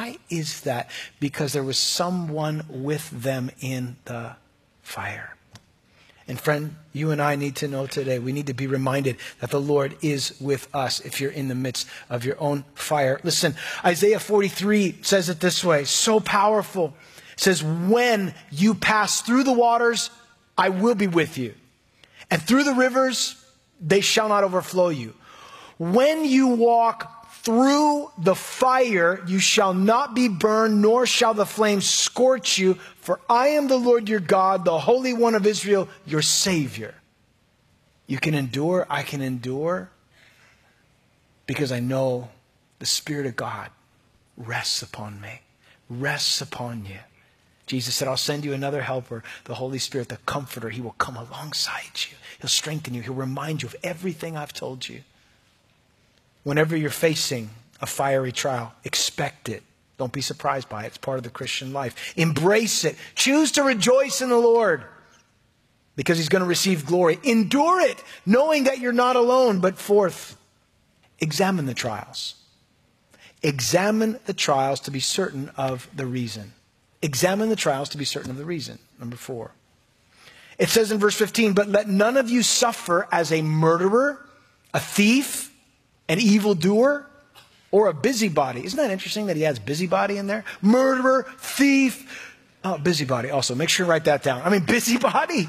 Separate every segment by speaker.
Speaker 1: Why is that? Because there was someone with them in the fire. And friend, you and I need to know today, we need to be reminded that the Lord is with us if you're in the midst of your own fire. Listen, Isaiah 43 says it this way, so powerful. It says, when you pass through the waters, I will be with you. And through the rivers, they shall not overflow you. When you walk through the fire, you shall not be burned, nor shall the flames scorch you. For I am the Lord your God, the Holy One of Israel, your Savior. You can endure, I can endure, because I know the Spirit of God rests upon me, rests upon you. Jesus said, I'll send you another helper, the Holy Spirit, the Comforter. He will come alongside you. He'll strengthen you. He'll remind you of everything I've told you. Whenever you're facing a fiery trial, expect it. Don't be surprised by it. It's part of the Christian life. Embrace it. Choose to rejoice in the Lord because he's going to receive glory. Endure it, knowing that you're not alone. But fourth, examine the trials. Examine the trials to be certain of the reason. Examine the trials to be certain of the reason. Number 4. It says in verse 15, but let none of you suffer as a murderer, a thief, an evildoer, or a busybody. Isn't that interesting that he adds busybody in there? Murderer, thief, busybody also. Make sure you write that down. I mean, busybody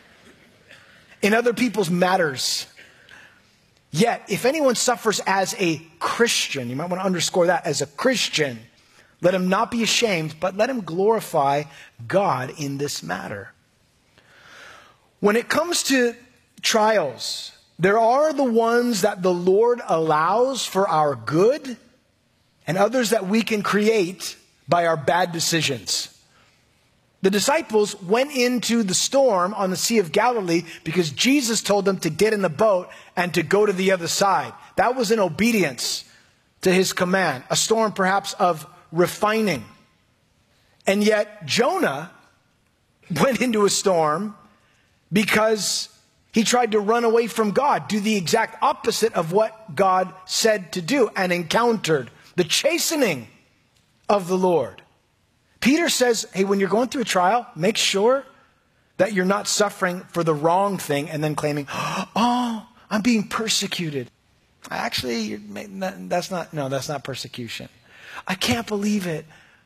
Speaker 1: in other people's matters. Yet, if anyone suffers as a Christian, you might want to underscore that, as a Christian, let him not be ashamed, but let him glorify God in this matter. When it comes to trials, there are the ones that the Lord allows for our good and others that we can create by our bad decisions. The disciples went into the storm on the Sea of Galilee because Jesus told them to get in the boat and to go to the other side. That was in obedience to his command, a storm perhaps of refining. And yet Jonah went into a storm because he tried to run away from God, do the exact opposite of what God said to do, and encountered the chastening of the Lord. Peter says, hey, when you're going through a trial, make sure that you're not suffering for the wrong thing and then claiming, oh, I'm being persecuted. Actually, that's not persecution. I can't believe it.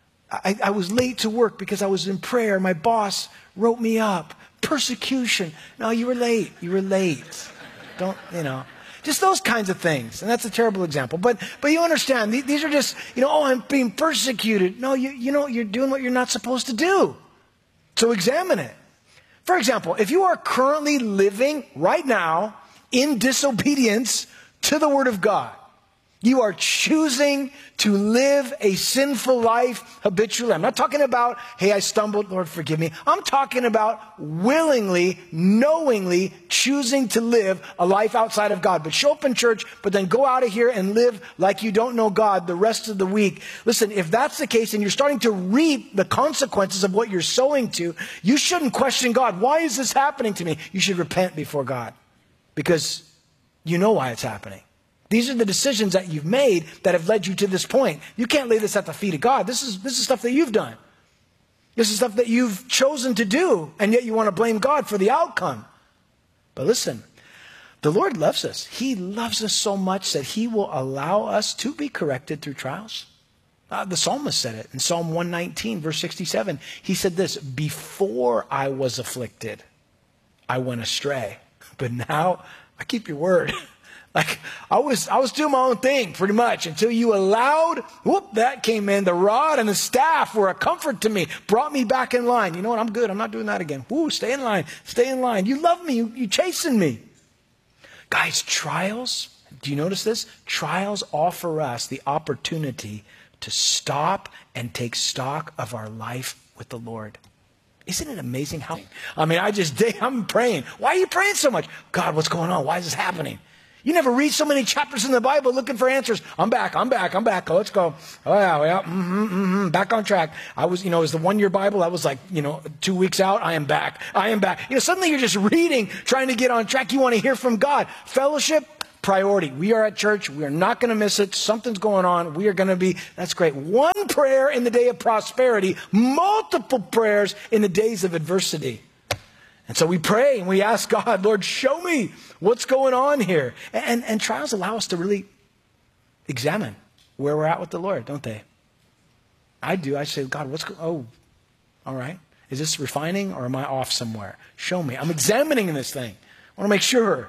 Speaker 1: I was late to work because I was in prayer. My boss wrote me up. Persecution. No, you were late. You were late. Don't, just those kinds of things. And that's a terrible example. But you understand, these are just, oh, I'm being persecuted. No, you're doing what you're not supposed to do. So examine it. For example, if you are currently living right now in disobedience to the Word of God, you are choosing to live a sinful life habitually. I'm not talking about, hey, I stumbled, Lord, forgive me. I'm talking about willingly, knowingly choosing to live a life outside of God. But show up in church, but then go out of here and live like you don't know God the rest of the week. Listen, if that's the case and you're starting to reap the consequences of what you're sowing to, you shouldn't question God. Why is this happening to me? You should repent before God because you know why it's happening. These are the decisions that you've made that have led you to this point. You can't lay this at the feet of God. This is stuff that you've done. This is stuff that you've chosen to do, and yet you want to blame God for the outcome. But listen, the Lord loves us. He loves us so much that he will allow us to be corrected through trials. The psalmist said it in Psalm 119, verse 67. He said this, before I was afflicted, I went astray. But now I keep your word. Like I was doing my own thing pretty much until you allowed, that came in. The rod and the staff were a comfort to me, brought me back in line. You know what? I'm good. I'm not doing that again. Stay in line. Stay in line. You love me. You chasing me. Guys, trials, do you notice this? Trials offer us the opportunity to stop and take stock of our life with the Lord. Isn't it amazing how, I'm praying. Why are you praying so much? God, what's going on? Why is this happening? You never read so many chapters in the Bible looking for answers. I'm back. Oh, let's go. Oh, yeah. Back on track. I was, it was the 1-year Bible. I was like, 2 weeks out. I am back. Suddenly you're just reading, trying to get on track. You want to hear from God. Fellowship, priority. We are at church. We are not going to miss it. Something's going on. We are going to be, that's great. One prayer in the day of prosperity, multiple prayers in the days of adversity. And so we pray and we ask God, Lord, show me what's going on here. And trials allow us to really examine where we're at with the Lord, don't they? I do. I say, God, all right. Is this refining or am I off somewhere? Show me. I'm examining this thing. I want to make sure.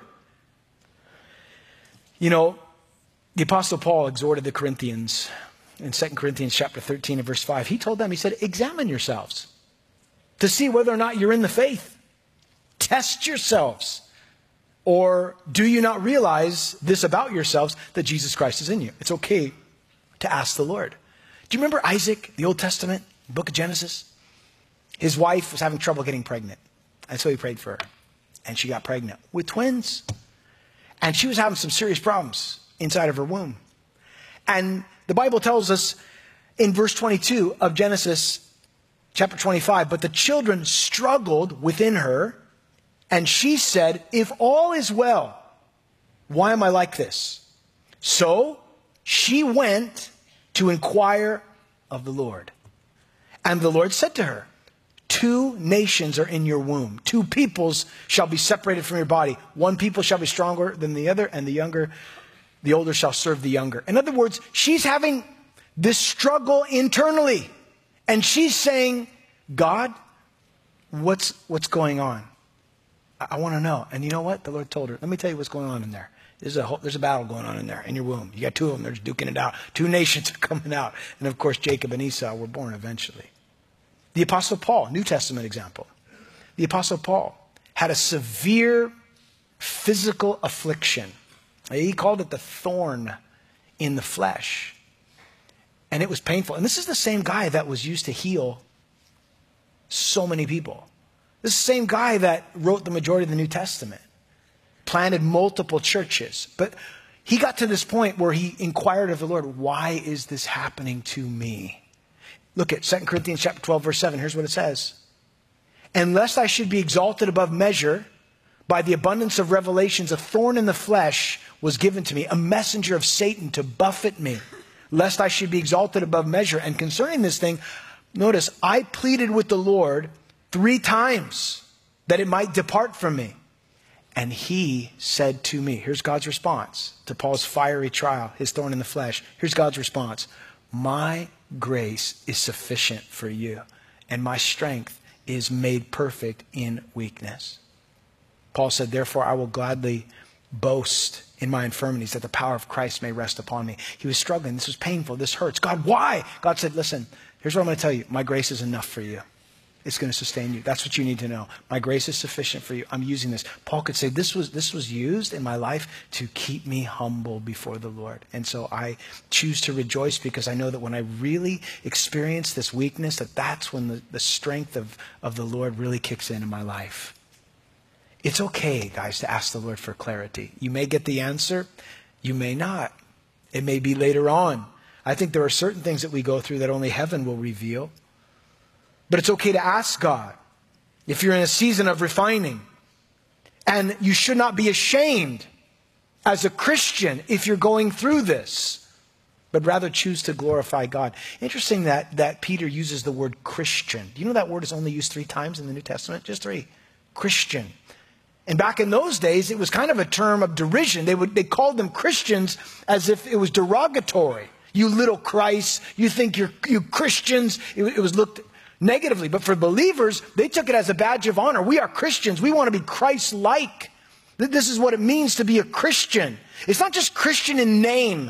Speaker 1: You know, the Apostle Paul exhorted the Corinthians in 2 Corinthians chapter 13 and verse 5. He told them, he said, examine yourselves to see whether or not you're in the faith. Test yourselves. Or do you not realize this about yourselves, that Jesus Christ is in you? It's okay to ask the Lord. Do you remember Isaac, the Old Testament, book of Genesis? His wife was having trouble getting pregnant. And so he prayed for her. And she got pregnant with twins. And she was having some serious problems inside of her womb. And the Bible tells us in verse 22 of Genesis chapter 25, but the children struggled within her. And she said, if all is well, why am I like this? So she went to inquire of the Lord. And the Lord said to her, 2 nations are in your womb. 2 peoples shall be separated from your body. 1 people shall be stronger than the other, and the older shall serve the younger. In other words, she's having this struggle internally. And she's saying, God, what's going on? I want to know. And you know what? The Lord told her, let me tell you what's going on in there. There's a battle going on in there, in your womb. You got 2 of them. They're just duking it out. 2 nations are coming out. And of course, Jacob and Esau were born eventually. The Apostle Paul, New Testament example. The Apostle Paul had a severe physical affliction. He called it the thorn in the flesh. And it was painful. And this is the same guy that was used to heal so many people. This is the same guy that wrote the majority of the New Testament. Planted multiple churches. But he got to this point where he inquired of the Lord, why is this happening to me? Look at 2 Corinthians chapter 12, verse 7. Here's what it says. And lest I should be exalted above measure, by the abundance of revelations, a thorn in the flesh was given to me, a messenger of Satan to buffet me, lest I should be exalted above measure. And concerning this thing, notice, I pleaded with the Lord 3 times that it might depart from me. And he said to me, here's God's response to Paul's fiery trial, his thorn in the flesh. Here's God's response. My grace is sufficient for you, and my strength is made perfect in weakness. Paul said, therefore, I will gladly boast in my infirmities, that the power of Christ may rest upon me. He was struggling. This was painful. This hurts. God, why? God said, listen, here's what I'm going to tell you. My grace is enough for you. It's going to sustain you. That's what you need to know. My grace is sufficient for you. I'm using this. Paul could say, this was used in my life to keep me humble before the Lord. And so I choose to rejoice, because I know that when I really experience this weakness, that's when the strength of the Lord really kicks in my life. It's okay, guys, to ask the Lord for clarity. You may get the answer. You may not. It may be later on. I think there are certain things that we go through that only heaven will reveal. But it's okay to ask God if you're in a season of refining. And you should not be ashamed as a Christian if you're going through this, but rather choose to glorify God. Interesting that Peter uses the word Christian. Do you know that word is only used 3 times in the New Testament? Just 3. Christian. And back in those days, it was kind of a term of derision. They called them Christians as if it was derogatory. You little Christ, you think you Christians. It was looked negatively. But for believers, they took it as a badge of honor. We are Christians. We want to be Christ-like. This is what it means to be a Christian. It's not just Christian in name.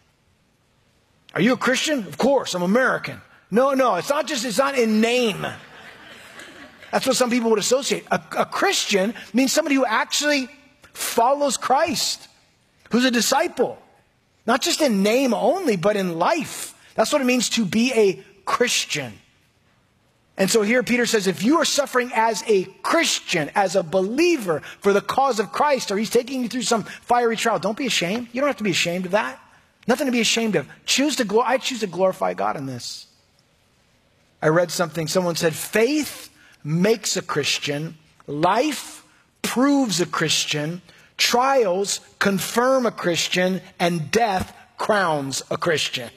Speaker 1: Are you a Christian? Of course, I'm American. No, it's not in name. That's what some people would associate. A Christian means somebody who actually follows Christ, who's a disciple. Not just in name only, but in life. That's what it means to be a Christian. And so here Peter says, if you are suffering as a Christian, as a believer for the cause of Christ, or he's taking you through some fiery trial, don't be ashamed. You don't have to be ashamed of that. Nothing to be ashamed of. I choose to glorify God in this. I read something. Someone said, faith makes a Christian. Life proves a Christian. Trials confirm a Christian, and death crowns a Christian.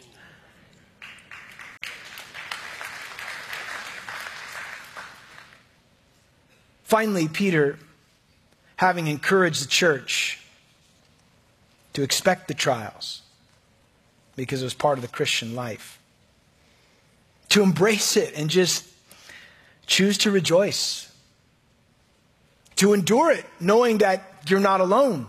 Speaker 1: Finally, Peter, having encouraged the church to expect the trials, because it was part of the Christian life, to embrace it and just choose to rejoice, to endure it, knowing that you're not alone,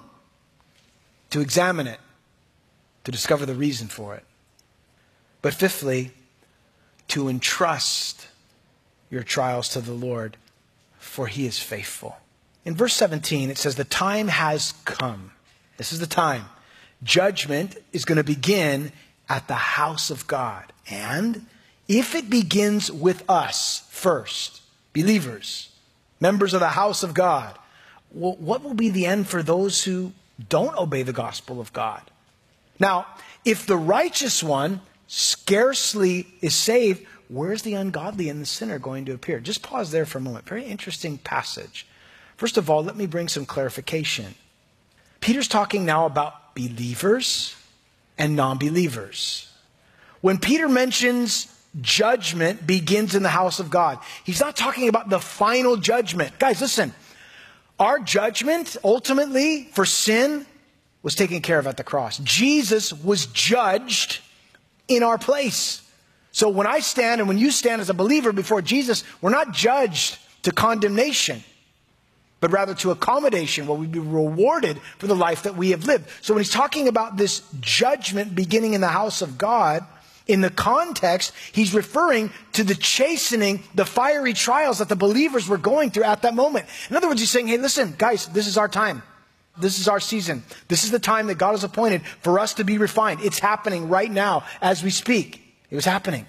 Speaker 1: to examine it, to discover the reason for it. But fifthly, to entrust your trials to the Lord, for he is faithful. In verse 17, it says, the time has come. This is the time. Judgment is going to begin at the house of God. And if it begins with us first, believers, members of the house of God, well, what will be the end for those who don't obey the gospel of God? Now, if the righteous one scarcely is saved, where's the ungodly and the sinner going to appear? Just pause there for a moment. Very interesting passage. First of all, let me bring some clarification. Peter's talking now about believers and non-believers. When Peter mentions judgment begins in the house of God, he's not talking about the final judgment. Guys, listen. Our judgment, ultimately, for sin, was taken care of at the cross. Jesus was judged in our place. So when I stand and when you stand as a believer before Jesus, we're not judged to condemnation, but rather to accommodation, where we'd be rewarded for the life that we have lived. So when he's talking about this judgment beginning in the house of God, in the context, he's referring to the chastening, the fiery trials that the believers were going through at that moment. In other words, he's saying, hey, listen, guys, this is our time. This is our season. This is the time that God has appointed for us to be refined. It's happening right now as we speak. It was happening.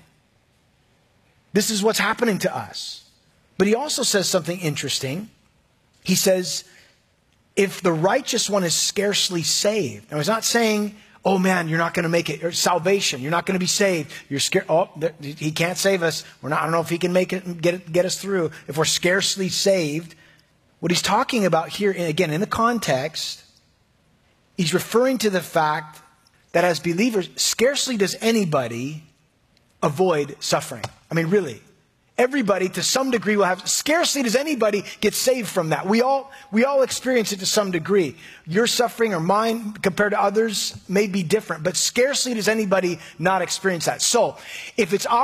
Speaker 1: This is what's happening to us. But he also says something interesting. He says, if the righteous one is scarcely saved. Now, he's not saying, oh man, you're not going to make it. Or salvation, you're not going to be saved. You're scared. Oh, he can't save us. I don't know if he can make it and get us through if we're scarcely saved. What he's talking about here, again, in the context, he's referring to the fact that as believers, scarcely does anybody avoid suffering. I mean, really. Everybody, to some degree, will have. Scarcely does anybody get saved from that. We all experience it to some degree. Your suffering or mine, compared to others, may be different, but scarcely does anybody not experience that. So, if it's